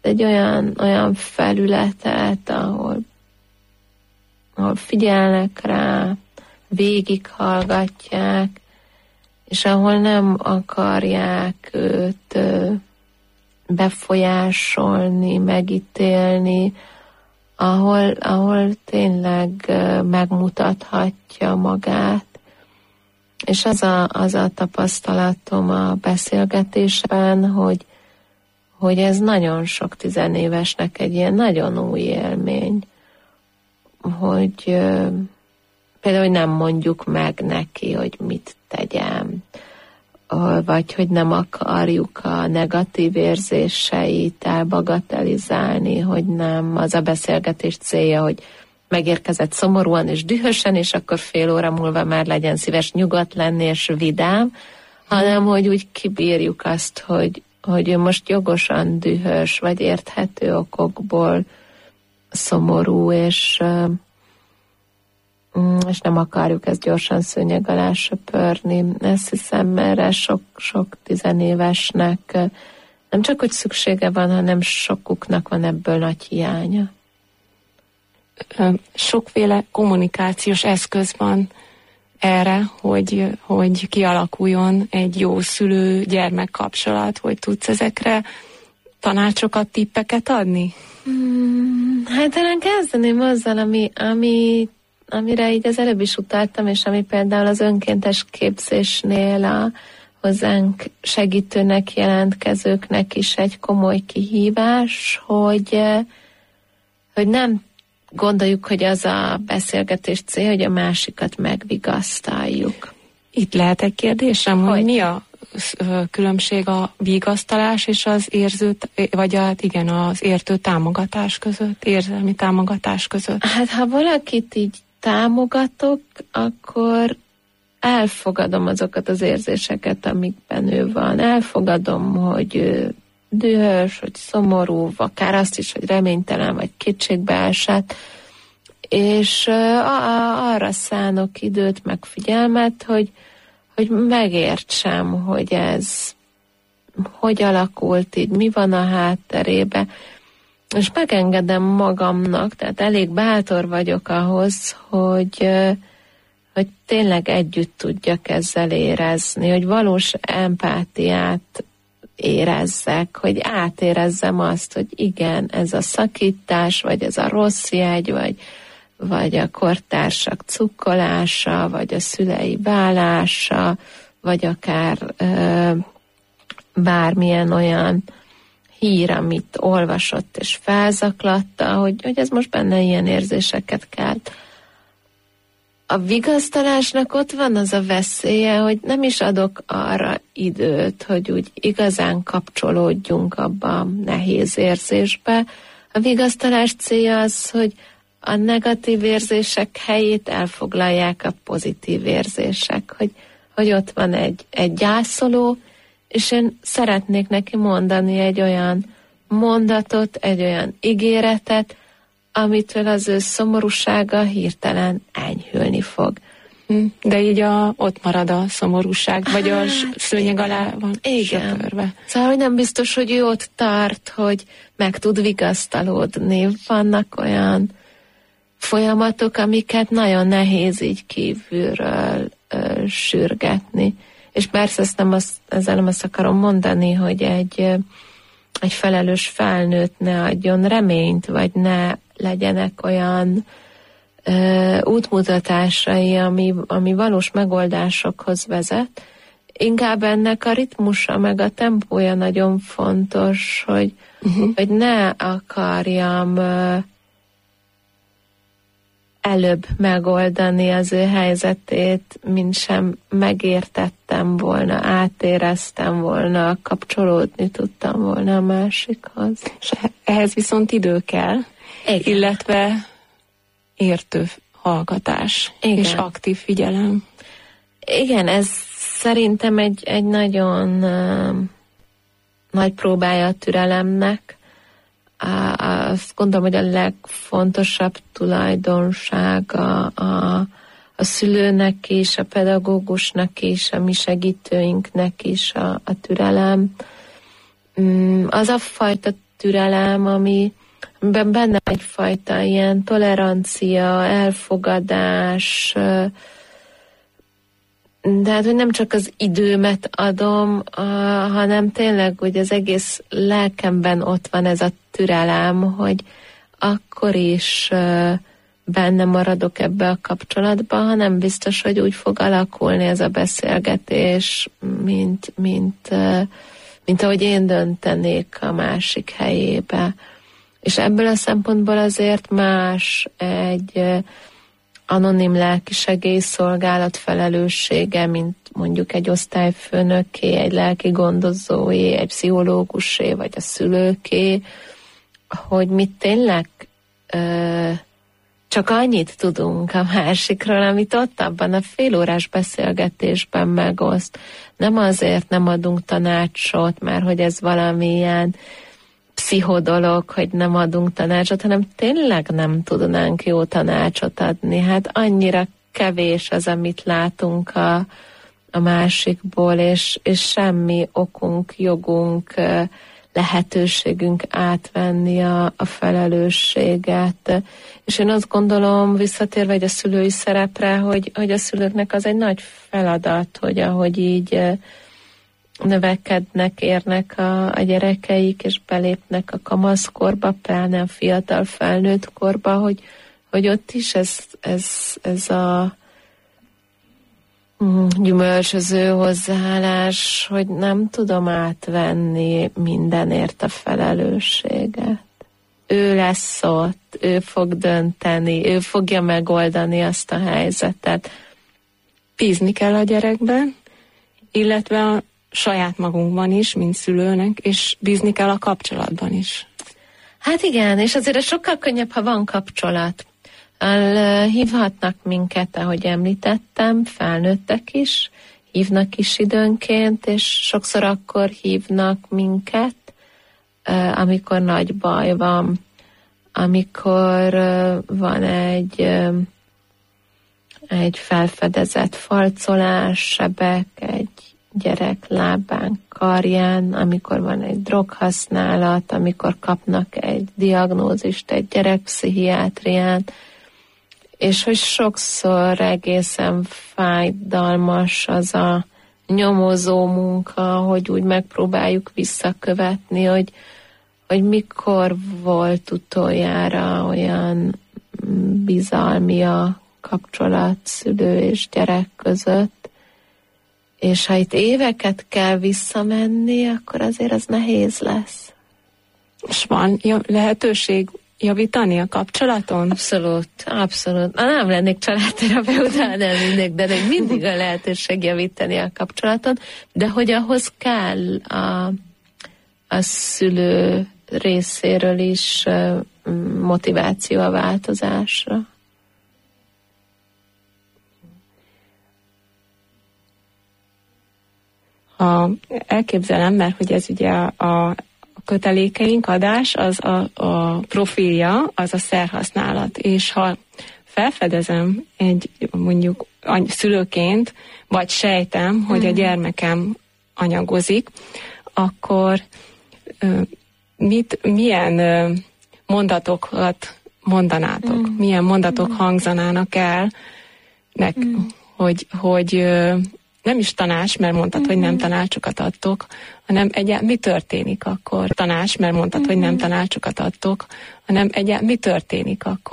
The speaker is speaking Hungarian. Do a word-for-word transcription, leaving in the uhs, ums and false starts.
egy olyan, olyan felületet, ahol, ahol figyelnek rá, végighallgatják, és ahol nem akarják őt befolyásolni, megítélni, ahol, ahol tényleg megmutathatja magát. És az a, az a tapasztalatom a beszélgetésben, hogy, hogy ez nagyon sok tizenévesnek egy ilyen nagyon új élmény, hogy például, hogy nem mondjuk meg neki, hogy mit tegyen, vagy hogy nem akarjuk a negatív érzéseit elbagatelizálni, hogy nem az a beszélgetés célja, hogy megérkezett szomorúan és dühösen, és akkor fél óra múlva már legyen szíves nyugodt lenni és vidám, hanem hogy úgy kibírjuk azt, hogy, hogy ő most jogosan dühös, vagy érthető okokból szomorú, és és nem akarjuk ezt gyorsan szőnyeg alá söpörni. Ezt hiszem, erre sok, sok tizenévesnek nem csak, hogy szüksége van, hanem sokuknak van ebből nagy hiánya. Sokféle kommunikációs eszköz van erre, hogy, hogy kialakuljon egy jó szülő-gyermek kapcsolat, hogy tudsz ezekre tanácsokat, tippeket adni? Hmm, hát talán kezdeném azzal, ami, ami amire így az előbb is utaltam, és ami például az önkéntes képzésnél a hozzánk segítőnek jelentkezőknek is egy komoly kihívás, hogy, hogy nem gondoljuk, hogy az a beszélgetés cél, hogy a másikat megvigasztaljuk. Itt lehet egy kérdésem, hogy, hogy mi a különbség a vigasztalás és az érző, vagy hát igen, az értő támogatás között, érzelmi támogatás között? Hát ha valakit így támogatok, akkor elfogadom azokat az érzéseket, amikben ő van. Elfogadom, hogy ő dühös, hogy szomorú, akár azt is, hogy reménytelen, vagy kétségbeesett, és arra szánok időt, meg figyelmet, hogy, hogy megértsem, hogy ez hogy alakult így, mi van a hátterébe, és megengedem magamnak, tehát elég bátor vagyok ahhoz, hogy, hogy tényleg együtt tudjak ezzel érezni, hogy valós empátiát érezzek, hogy átérezzem azt, hogy igen, ez a szakítás, vagy ez a rossz jegy, vagy, vagy a kortársak cukkolása, vagy a szülei válása, vagy akár ö, bármilyen olyan hír, amit olvasott és felzaklatta, hogy, hogy ez most benne ilyen érzéseket kelt. A vigasztalásnak ott van az a veszélye, hogy nem is adok arra időt, hogy úgy igazán kapcsolódjunk abba a nehéz érzésbe. A vigasztalás célja az, hogy a negatív érzések helyét elfoglalják a pozitív érzések, hogy, hogy ott van egy, egy gyászoló, és én szeretnék neki mondani egy olyan mondatot, egy olyan ígéretet, amitől az ő szomorúsága hirtelen enyhülni fog. De így a, ott marad a szomorúság, vagy hát, a szőnyeg alá van söpörve. Szóval, hogy nem biztos, hogy ő ott tart, hogy meg tud vigasztalódni. Vannak olyan folyamatok, amiket nagyon nehéz így kívülről ö, sürgetni. És persze ezt nem azt, ezzel nem azt akarom mondani, hogy egy, egy felelős felnőtt ne adjon reményt, vagy ne legyenek olyan ö, útmutatásai, ami, ami valós megoldásokhoz vezet. Inkább ennek a ritmusa, meg a tempója nagyon fontos, hogy, uh-huh. hogy ne akarjam ö, előbb megoldani az ő helyzetét, mint sem megértettem volna, átéreztem volna, kapcsolódni tudtam volna a másikhoz. És ehhez viszont idő kell, igen. Illetve értő hallgatás. Igen. És aktív figyelem. Igen, ez szerintem egy, egy nagyon uh, nagy próbája a türelemnek. Azt gondolom, hogy a legfontosabb tulajdonsága a, a szülőnek is, a pedagógusnak is, a mi segítőinknek is a, a türelem. Az a fajta türelem, ami amiben benne egyfajta ilyen tolerancia, elfogadás, de hát, hogy nem csak az időmet adom, hanem tényleg, hogy az egész lelkemben ott van ez a türelem, hogy akkor is benne maradok ebbe a kapcsolatba, hanem biztos, hogy úgy fog alakulni ez a beszélgetés, mint, mint, mint ahogy én döntenék a másik helyébe. És ebből a szempontból azért más egy anonim lelki segélyszolgálat felelőssége, mint mondjuk egy osztályfőnöké, egy lelki gondozóé, egy pszichológusé, vagy a szülőké, hogy mit tényleg ö, csak annyit tudunk a másikról, amit ott abban a félórás beszélgetésben megoszt. Nem azért nem adunk tanácsot, mert hogy ez valamilyen pszichodolog, hogy nem adunk tanácsot, hanem tényleg nem tudnánk jó tanácsot adni. Hát annyira kevés az, amit látunk a, a másikból, és, és semmi okunk, jogunk, lehetőségünk átvenni a, a felelősséget. És én azt gondolom, visszatérve egy a szülői szerepre, hogy, hogy a szülőknek az egy nagy feladat, hogy ahogy így növekednek, érnek a, a gyerekeik, és belépnek a kamaszkorba, pláne a fiatal felnőtt korba, hogy, hogy ott is ez, ez, ez a mm, gyümölcsöző hozzáállás, hogy nem tudom átvenni mindenért a felelősséget. Ő lesz ott, ő fog dönteni, ő fogja megoldani azt a helyzetet. Bízni kell a gyerekben, illetve a saját magunkban is, mint szülőnek, és bízni kell a kapcsolatban is. Hát igen, és azért sokkal könnyebb, ha van kapcsolat. Hívhatnak minket, ahogy említettem, felnőttek is, hívnak is időnként, és sokszor akkor hívnak minket, amikor nagy baj van, amikor van egy, egy felfedezett falcolás, sebek, egy gyerek lábán, karján, amikor van egy droghasználat, amikor kapnak egy diagnózist egy gyerekpszichiátrián, és hogy sokszor egészen fájdalmas az a nyomozó munka, hogy úgy megpróbáljuk visszakövetni, hogy, hogy mikor volt utoljára olyan bizalmi a kapcsolat szülő és gyerek között, és ha itt éveket kell visszamenni, akkor azért az nehéz lesz. És van lehetőség javítani a kapcsolaton? Abszolút, abszolút. Na, nem lennék családterapeuta, nem mindig, de még mindig a lehetőség javítani a kapcsolaton, de hogy ahhoz kell a, a szülő részéről is motiváció a változásra. Ha elképzelem, mert hogy ez ugye a, a kötelékeink adás, az a, a profilja, az a szerhasználat, és ha felfedezem egy mondjuk szülőként, vagy sejtem, hogy hmm. a gyermekem anyagozik, akkor mit, milyen mondatokat mondanátok, hmm. milyen mondatok hmm. hangzanának el, nek, hmm. hogy, hogy nem is tanács, mert mondtad, mm-hmm. hogy nem tanácsokat adtok, hanem egyáltalán mi történik akkor? Tanács, mert mondtad, mm-hmm. hogy nem tanácsokat adtok, hanem egyáltalán mi történik akkor?